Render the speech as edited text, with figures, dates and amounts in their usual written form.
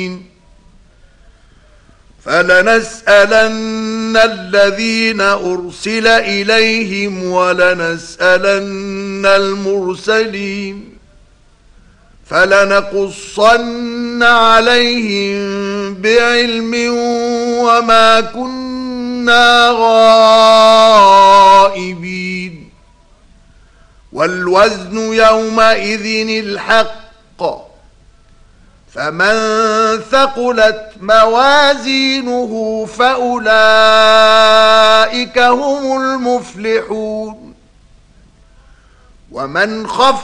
فلنسألن الذين أرسل إليهم ولنسألن المرسلين فلنقصن عليهم بعلم وما كنا غائبين والوزن يومئذ الحق فمن ثقلت موازينه فأولئك هم المفلحون ومن خفت